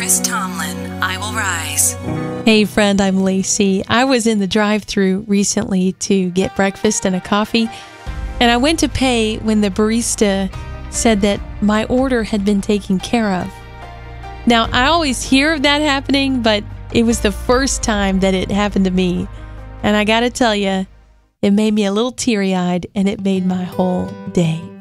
Chris Tomlin, I Will Rise. Hey friend, I'm Lacey. I was in the drive-thru recently to get breakfast and a coffee, and I went to pay when the barista said that my order had been taken care of. Now, I always hear of that happening, but it was the first time that it happened to me. And I gotta tell you, it made me a little teary-eyed, and it made my whole day.